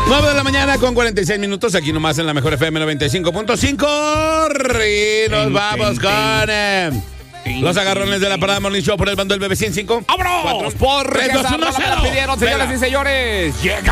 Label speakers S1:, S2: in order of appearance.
S1: 9 de la mañana con 46 minutos, aquí nomás en la mejor FM 95.5. Y nos vamos con los agarrones de la parada Morning Show por el bando del BB 105.
S2: ¡Vámonos! Porque esa rola me la pidieron, señoras y señores. Llega